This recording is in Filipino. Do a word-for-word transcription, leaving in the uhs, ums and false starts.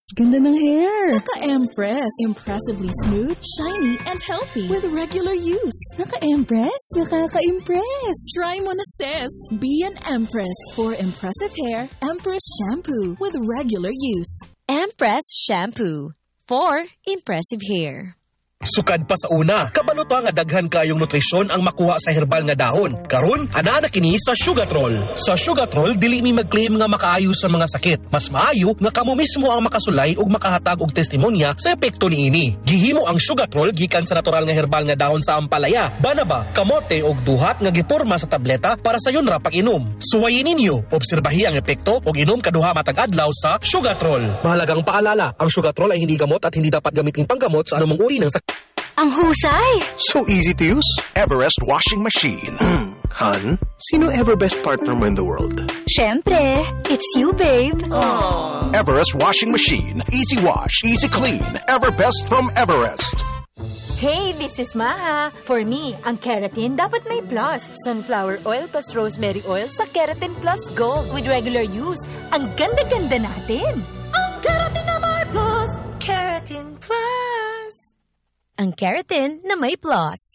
Ganda ng hair. Naka-Empress. Impressively smooth, shiny, and healthy with regular use. Naka-Empress? Nakaka-impress. Try mo na, sis. Be an Empress. For impressive hair, Empress Shampoo with regular use. Empress Shampoo. For impressive hair. Sukad pa sa una, kabaluto nga daghan kayong nutrisyon ang makuha sa herbal nga dahon. Karon, ana na kini sa Sugatrol. Sa Sugatrol, dili mi mag-claim nga makaayo sa mga sakit. Mas maayo nga kamo mismo ang makasulay ug makahatag og testimonya sa epekto niini. Gihimo ang Sugatrol gikan sa natural nga herbal nga dahon sa ampalaya, banaba, kamote ug duhat nga giporma sa tableta para sa yun ra pag-inom. Suwayin ninyo, obserbahi ang epekto ug inom kaduha matag adlaw sa Sugatrol. Mahalagang paalala, ang Sugatrol ay hindi gamot at hindi dapat gamitin panggamot sa anumang uri ng sakit. Ang husay! So easy to use. Everest washing machine. Han, sino ever best partner mo in the world? Siyempre, it's you, babe. Aww. Everest washing machine. Easy wash, easy clean. Ever best from Everest. Hey, this is Maha. For me, ang keratin dapat may plus. Sunflower oil plus rosemary oil sa Keratin Plus Gold with regular use. Ang ganda-ganda natin. Ang keratin na may plus. Keratin Plus. Ang keratin na may plus.